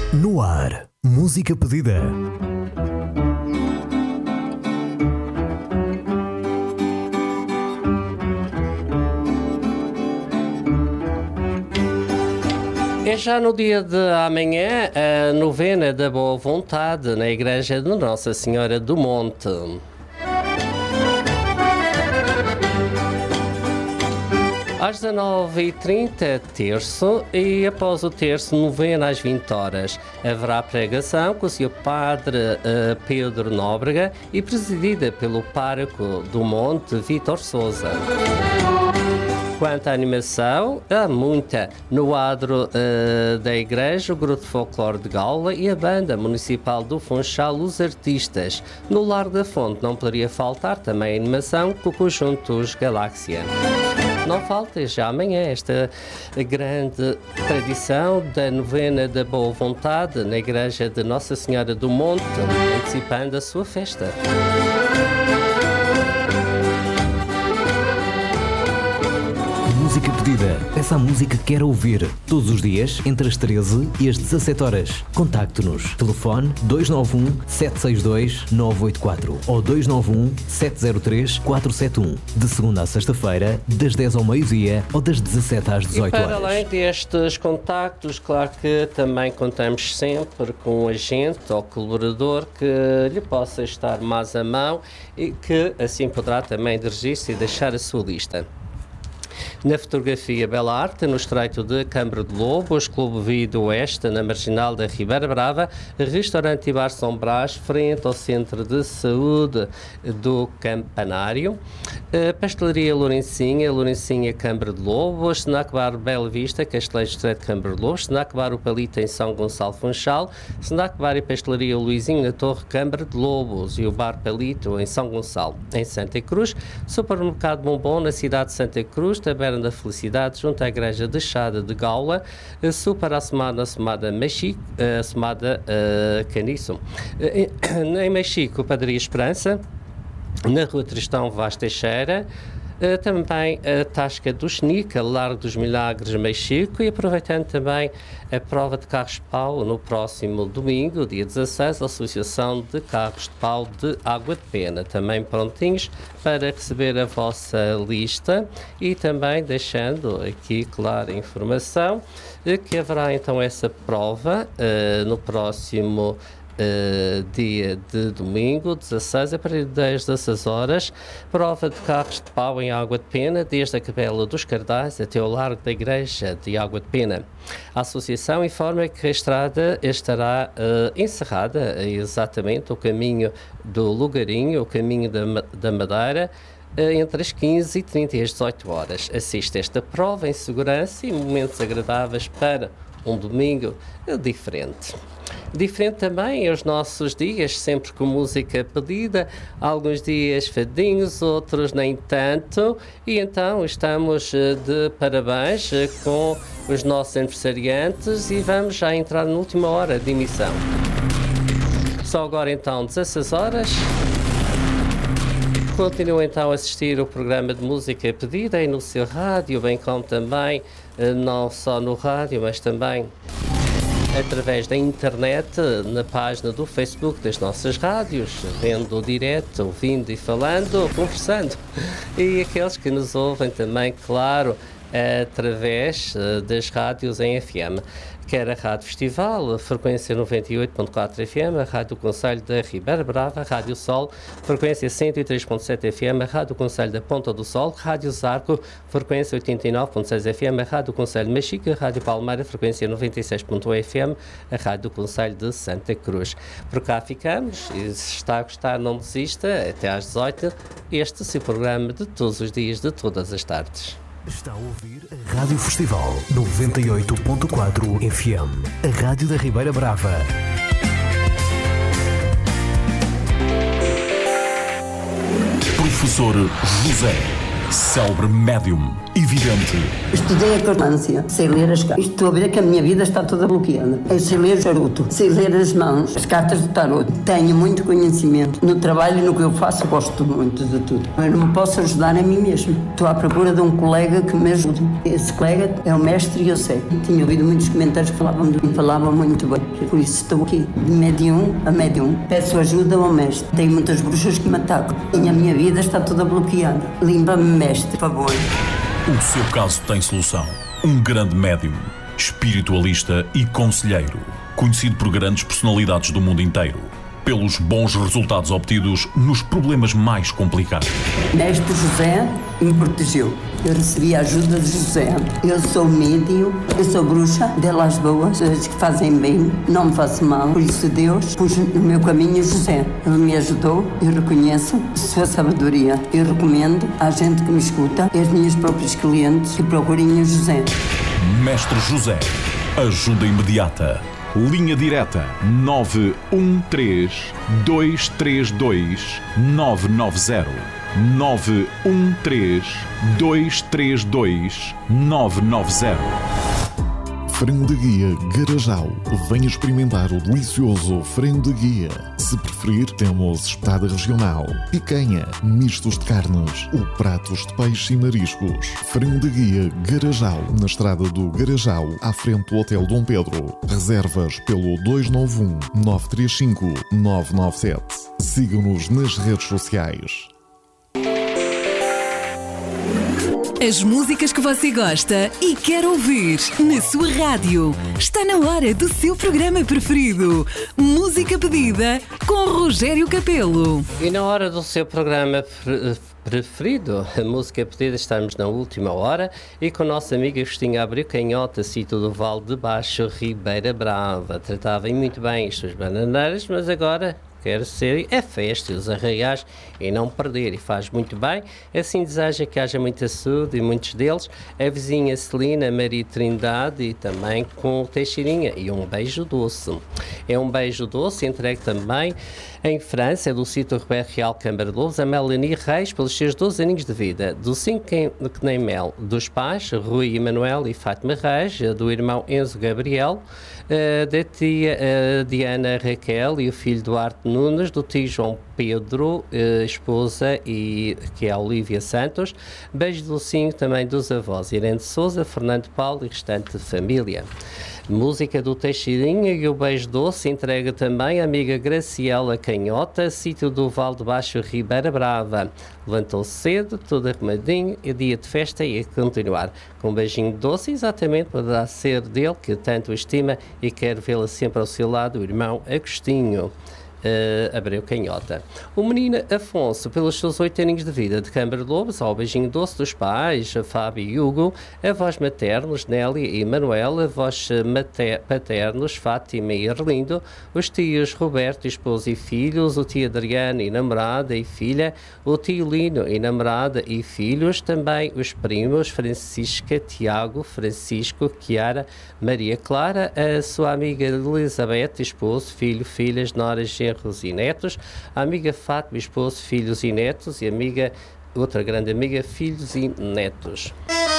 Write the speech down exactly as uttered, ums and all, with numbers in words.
No ar, música pedida. É já no dia de amanhã a novena da Boa Vontade na Igreja de Nossa Senhora do Monte. Às dezanove e trinta, terço, e após o terço, novena às vinte horas. Haverá pregação com o senhor Padre uh, Pedro Nóbrega e presidida pelo pároco do Monte, Vítor Sousa. Quanto à animação, há muita. No adro uh, da igreja, o Grupo de Folclore de Gaula e a Banda Municipal do Funchal, os artistas. No Lar da Fonte não poderia faltar também a animação com o conjunto Os Galáxia. Não falta já amanhã esta grande tradição da novena da Boa Vontade na Igreja de Nossa Senhora do Monte, antecipando a sua festa. Música pedida. Essa música que quer ouvir. Todos os dias, entre as treze e as dezassete horas. Contacte-nos. Telefone dois nove um, sete seis dois, nove oito quatro ou dois nove um, sete zero três, quatro sete um. De segunda a sexta-feira, das dez ao meio-dia ou das dezassete às dezoito horas. E para além destes contactos, claro que também contamos sempre com um agente ou colaborador que lhe possa estar mais à mão e que assim poderá também dirigir-se e deixar a sua lista. Na fotografia Bela Arte, no estreito de Câmara de Lobos, Clube Vida Oeste, na Marginal da Ribeira Brava, Restaurante e Bar São Brás, frente ao Centro de Saúde do Campanário, Pastelaria Lourencinha, Lourencinha Câmara de Lobos, Snack Bar Bela Vista, Castelejo Estreito de Câmara de Lobos, Snack Bar O Palito em São Gonçalo Funchal, Snack Bar e Pastelaria Luizinho na Torre Câmara de Lobos e o Bar Palito em São Gonçalo, em Santa Cruz, Supermercado Bombom na cidade de Santa Cruz, Taberna da Felicidade, junto à Igreja de Chada de Gaula, Super Assomada, Assomada Mexico, Assomada uh, Caniço. Uh, em Mexico, Padaria Esperança, na Rua Tristão Vaz Teixeira, Uh, também a Tasca do Xnica, Largo dos Milagres, Mexico, e aproveitando também a prova de carros de pau no próximo domingo, dia dezasseis, a Associação de Carros de Pau de Água de Pena, também prontinhos para receber a vossa lista e também deixando aqui clara informação uh, que haverá então essa prova uh, no próximo Uh, dia de domingo, dezasseis, a partir das dezasseis horas, prova de carros de pau em Água de Pena, desde a Capela dos Cardais até o Largo da Igreja de Água de Pena. A associação informa que a estrada estará uh, encerrada exatamente o caminho do Lugarinho, o caminho da, da Madeira, entre as quinze e trinta e as dezoito horas. Assiste esta prova em segurança e momentos agradáveis para um domingo diferente. Diferente também é os nossos dias, sempre com música pedida, alguns dias fadinhos, outros nem tanto, e então estamos de parabéns com os nossos aniversariantes e vamos já entrar na última hora de emissão. Só agora então dezasseis horas. Continua então a assistir o programa de música pedida aí no seu rádio, bem como também, não só no rádio, mas também através da internet, na página do Facebook das nossas rádios, vendo o direto, ouvindo e falando, conversando. E aqueles que nos ouvem também, claro, através das rádios em F M. Quer a Rádio Festival, a frequência noventa e oito ponto quatro F M, a Rádio Conselho da Ribeira Brava, a Rádio Sol, frequência cento e três ponto sete F M, a Rádio Conselho da Ponta do Sol, Rádio Zarco, frequência oitenta e nove ponto seis F M, a Rádio Conselho de Mexico, a Rádio Palmeira, frequência noventa e seis ponto um F M, a Rádio Conselho de Santa Cruz. Por cá ficamos, e se está a gostar, não desista, até às dezoito, este é o programa de todos os dias, de todas as tardes. Está a ouvir a Rádio Festival noventa e oito ponto quatro F M, a Rádio da Ribeira Brava. Professor José. Célebre médium e vidente. Estudei a cartância, sei ler as cartas. Estou a ver que a minha vida está toda bloqueada. Eu sei ler o charuto, sei ler as mãos, as cartas do tarot. Tenho muito conhecimento. No trabalho e no que eu faço, gosto muito de tudo. Eu não me posso ajudar a mim mesmo. Estou à procura de um colega que me ajude. Esse colega é o mestre e eu sei. Tinha ouvido muitos comentários que falavam, de, falavam muito bem. Por isso estou aqui, de médium a médium. Peço ajuda ao mestre. Tenho muitas bruxas que me atacam. E a minha vida está toda bloqueada. Limpa-me, mestre, por favor. O seu caso tem solução. Um grande médium, espiritualista e conselheiro, conhecido por grandes personalidades do mundo inteiro, pelos bons resultados obtidos nos problemas mais complicados. Mestre José me protegeu. Eu recebi a ajuda de José. Eu sou médium, eu sou bruxa, delas boas, as que fazem bem, não me faço mal. Por isso Deus pôs no meu caminho José. Ele me ajudou, eu reconheço a sua sabedoria. Eu recomendo à gente que me escuta, aos meus próprios clientes, que procurem o José. Mestre José, ajuda imediata. Linha direta nove um três, dois três dois, nove nove zero. nove um três, dois três dois, nove nove zero. Frango de Guia Garajal. Venha experimentar o delicioso frango de guia. Se preferir, temos espetada regional, picanha, mistos de carnes ou pratos de peixe e mariscos. Frango de Guia Garajal, na estrada do Garajal, à frente do Hotel Dom Pedro. Reservas pelo dois nove um, nove três cinco, nove nove sete. Siga-nos nas redes sociais. As músicas que você gosta e quer ouvir na sua rádio. Está na hora do seu programa preferido. Música pedida com Rogério Capelo. E na hora do seu programa preferido, a música pedida, estamos na última hora e com a nossa amiga Agostinha Abreu Canhota, sítio do Vale de Baixo, Ribeira Brava. Tratava muito bem as suas bananeiras, mas agora quer ser é festa e os arraiais e não perder, e faz muito bem. Assim deseja que haja muita saúde e muitos deles. A vizinha Celina Maria Trindade e também com o Teixeirinha, e um beijo doce. É um beijo doce entregue também em França, do sítio Roberto Real Câmara de Lobos, a Melanie Reis, pelos seus doze aninhos de vida. Do cinco que nem mel, dos pais, Rui Emanuel e Fátima Reis, do irmão Enzo Gabriel, da tia Diana Raquel e o filho Duarte Nunes, do tio João Pedro, esposa, e que é a Olívia Santos. Beijo docinho também dos avós Irene de Souza, Fernando Paulo e restante família. Música do Teixeirinha e o beijo doce entrega também a amiga Graciela Canhota, sítio do Vale de Baixo, Ribeira Brava. Levantou-se cedo, tudo arrumadinho, é dia de festa e a continuar. Com um beijinho doce, exatamente para ser dele, que tanto estima e quer vê-la sempre ao seu lado, o irmão Agostinho. Uh, Abreu Canhota. O menino Afonso, pelos seus oito aninhos de vida, de Câmara de Lobos, ao beijinho doce dos pais, Fábio e Hugo, avós maternos, Nélia e Manuel, avós mater- paternos, Fátima e Arlindo, os tios Roberto, esposo e filhos, o tio Adriano e namorada e filha, o tio Lino e namorada e filhos, também os primos Francisca, Tiago, Francisco, Chiara, Maria Clara, a sua amiga Elizabeth, esposo, filho, filhas, noras, genros e netos, a amiga Fátima, esposo, filhos e netos, e amiga, outra grande amiga, filhos e netos.